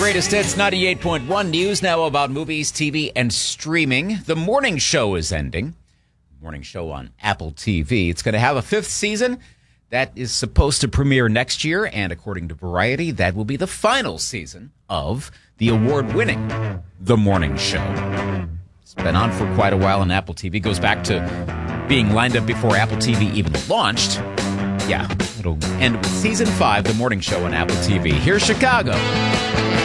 Greatest Hits 98.1 news now about movies, TV, and streaming. The Morning Show is ending. Morning Show on Apple TV. It's going to have a fifth season that is supposed to premiere next year, and according to Variety, that will be the final season of the award-winning The Morning Show. It's been on for quite a while on Apple TV. Goes back to being lined up before Apple TV even launched. Yeah, it'll end with Season 5, The Morning Show on Apple TV. Here's Chicago.